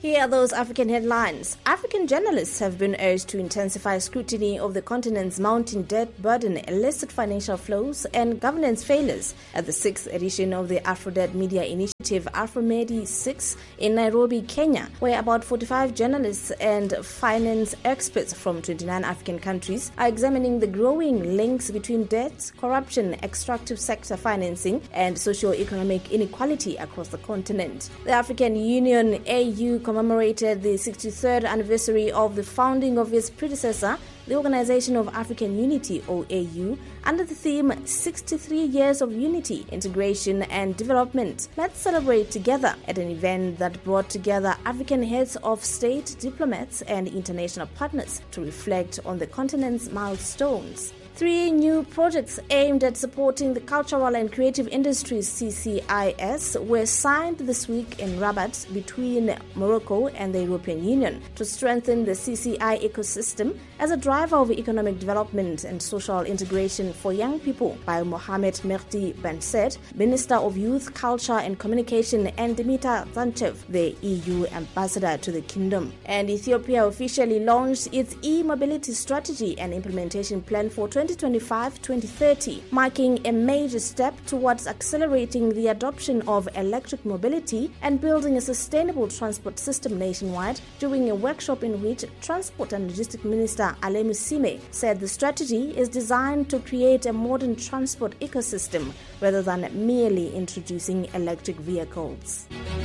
Here are those African headlines. African journalists have been urged to intensify scrutiny of the continent's mounting debt burden, illicit financial flows, and governance failures at the 6th edition of the AfroDebt Media Initiative, AfroMedi 6, in Nairobi, Kenya, where about 45 journalists and finance experts from 29 African countries are examining the growing links between debt, corruption, extractive sector financing, and socio-economic inequality across the continent. The African Union, AU, commemorated the 63rd anniversary of the founding of its predecessor, the Organization of African Unity, OAU, under the theme 63 Years of Unity, Integration and Development. Let's celebrate together at an event that brought together African heads of state, diplomats and international partners to reflect on the continent's milestones. 3 new projects aimed at supporting the cultural and creative industries, CCIS, were signed this week in Rabat between Morocco and the European Union to strengthen the CCI ecosystem as a driver of economic development and social integration for young people by Mohamed Mehdi Ben Said, Minister of Youth, Culture and Communication, and Dimitar Zanchev, the EU ambassador to the kingdom. And Ethiopia officially launched its e-mobility strategy and implementation plan for 2025-2030, marking a major step towards accelerating the adoption of electric mobility and building a sustainable transport system nationwide during a workshop in which Transport and Logistics Minister Alemu Sime said the strategy is designed to create a modern transport ecosystem rather than merely introducing electric vehicles.